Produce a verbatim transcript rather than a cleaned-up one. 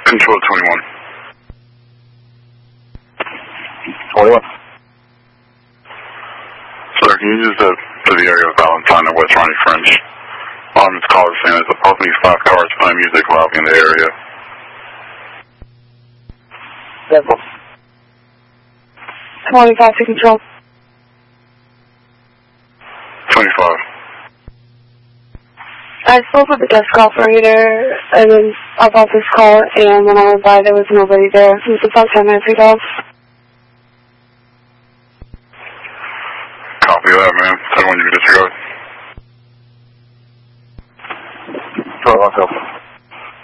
Control twenty-one. twenty-one. Sir, can you use the, to the area of Valentine and West Ronnie French? Um, it's called saying there's approximately five cars playing music loud in the area. Simple. twenty-five to control. twenty-five. I spoke with the desk operator and then about this call, and when I went by, there was nobody there. It was about ten minutes ago. Copy that, man. Tell me when you can disregard. twelve,